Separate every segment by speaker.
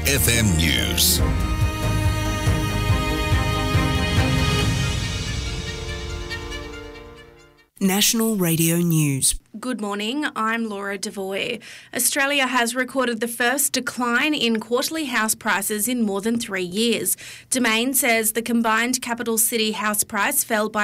Speaker 1: FM News.
Speaker 2: National Radio News.
Speaker 3: Good morning, I'm Laura Devoy. Australia has recorded the first decline in quarterly house prices in more than 3 years. Domain says the combined capital city house price fell by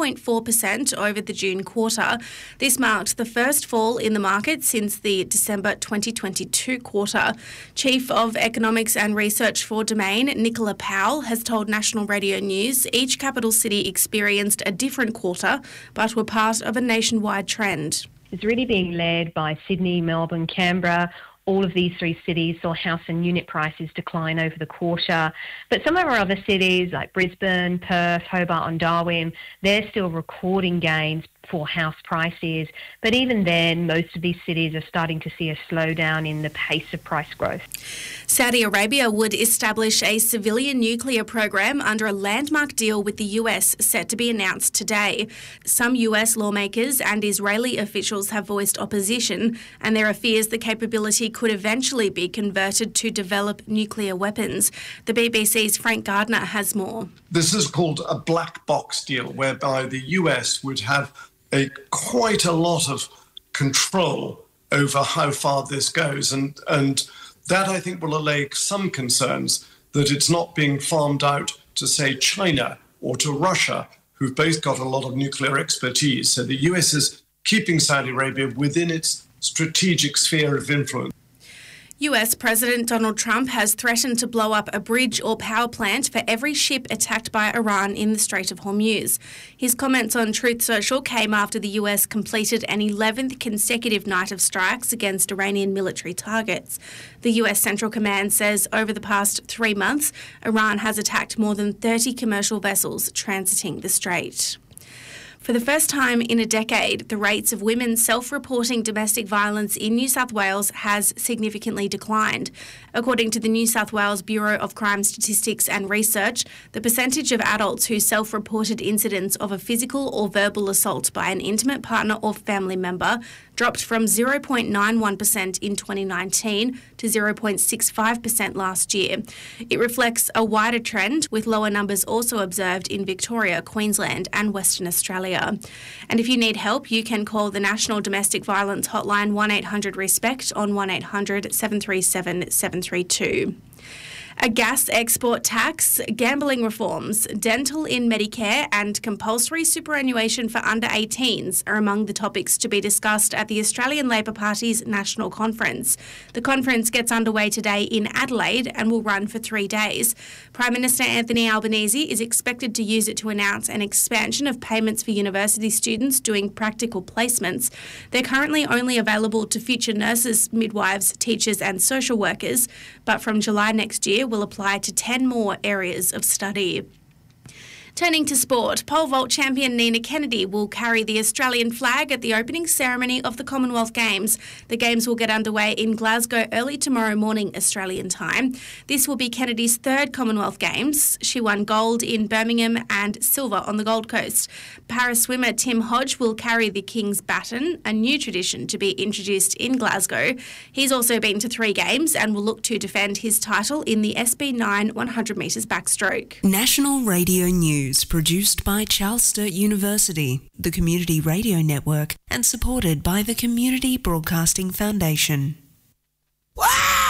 Speaker 3: 1.4% over the June quarter. This marked the first fall in the market since the December 2022 quarter. Chief of Economics and Research for Domain, Nicola Powell, has told National Radio News each capital city experienced a different quarter, but were part of a nationwide trend.
Speaker 4: It's really being led by Sydney, Melbourne, Canberra. All of these three cities saw house and unit prices decline over the quarter. But some of our other cities like Brisbane, Perth, Hobart and Darwin, they're still recording gains for house prices. But even then, most of these cities are starting to see a slowdown in the pace of price growth.
Speaker 3: Saudi Arabia would establish a civilian nuclear program under a landmark deal with the US set to be announced today. Some US lawmakers and Israeli officials have voiced opposition, and there are fears the capability could eventually be converted to develop nuclear weapons. The BBC's Frank Gardner has more.
Speaker 5: This is called a black box deal, whereby the US would have quite a lot of control over how far this goes. And that, I think, will allay some concerns that it's not being farmed out to, say, China or to Russia, who've both got a lot of nuclear expertise. So the US is keeping Saudi Arabia within its strategic sphere of influence.
Speaker 3: US President Donald Trump has threatened to blow up a bridge or power plant for every ship attacked by Iran in the Strait of Hormuz. His comments on Truth Social came after the US completed an 11th consecutive night of strikes against Iranian military targets. The US Central Command says over the past 3 months, Iran has attacked more than 30 commercial vessels transiting the strait. For the first time in a decade, the rates of women self-reporting domestic violence in New South Wales has significantly declined. According to the New South Wales Bureau of Crime Statistics and Research, the percentage of adults who self-reported incidents of a physical or verbal assault by an intimate partner or family member dropped from 0.91% in 2019 to 0.65% last year. It reflects a wider trend, with lower numbers also observed in Victoria, Queensland and Western Australia. And if you need help, you can call the National Domestic Violence Hotline 1-800-RESPECT on 1-800-737 732. A gas export tax, gambling reforms, dental in Medicare and compulsory superannuation for under 18s are among the topics to be discussed at the Australian Labor Party's National Conference. The conference gets underway today in Adelaide and will run for 3 days. Prime Minister Anthony Albanese is expected to use it to announce an expansion of payments for university students doing practical placements. They're currently only available to future nurses, midwives, teachers and social workers, but from July next year will apply to 10 more areas of study. Turning to sport, pole vault champion Nina Kennedy will carry the Australian flag at the opening ceremony of the Commonwealth Games. The Games will get underway in Glasgow early tomorrow morning Australian time. This will be Kennedy's third Commonwealth Games. She won gold in Birmingham and silver on the Gold Coast. Para swimmer Tim Hodge will carry the King's Baton, a new tradition to be introduced in Glasgow. He's also been to 3 games and will look to defend his title in the SB9 100 metres backstroke.
Speaker 2: National Radio News, produced by Charles Sturt University, the Community Radio Network, and supported by the Community Broadcasting Foundation.
Speaker 1: Wow!